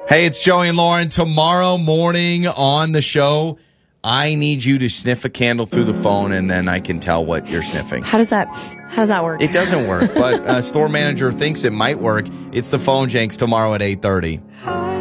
Hey, it's Joey and Lauren. Tomorrow morning on the show, I need you to sniff a candle through the phone, and then I can tell what you're sniffing. How does that work? It doesn't work, but a store manager thinks it might work. It's the Phone Janks tomorrow at 8:30.